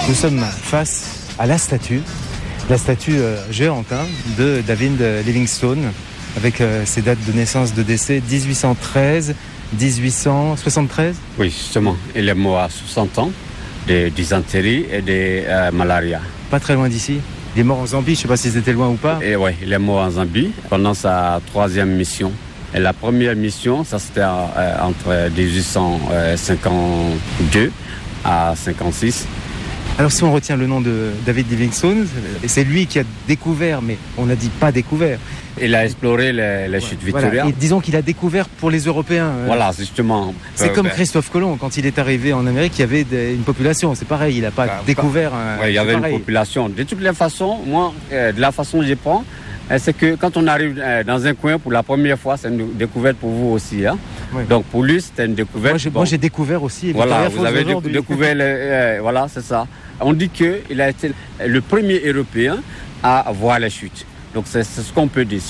Nous sommes face à la statue géante de David Livingstone, avec ses dates de naissance, de décès, 1813, 1873. Oui, justement, il est mort à 60 ans de dysenterie et de malaria. Pas très loin d'ici. Il est mort en Zambie, je ne sais pas si c'était loin ou pas. Et oui, il est mort en Zambie pendant sa 3e mission. Et la première mission, ça c'était entre 1852 à 56. Alors si on retient le nom de David Livingstone, c'est lui qui a découvert, mais on n'a dit pas découvert. Il a exploré les chutes Victoria. Voilà. Et disons qu'il a découvert pour les Européens. Voilà, justement. C'est comme Christophe Colomb, quand il est arrivé en Amérique, il y avait une population. C'est pareil, il n'a pas découvert... il y avait une population. De toutes les façons, moi, de la façon que je prends, c'est que quand on arrive dans un coin pour la première fois, c'est une découverte pour vous aussi. Oui. Donc pour lui, c'était une découverte. Moi, j'ai découvert aussi. Voilà, vous avez découvert, voilà, c'est ça. On dit qu'il a été le premier Européen à voir les chutes. Donc c'est ce qu'on peut dire.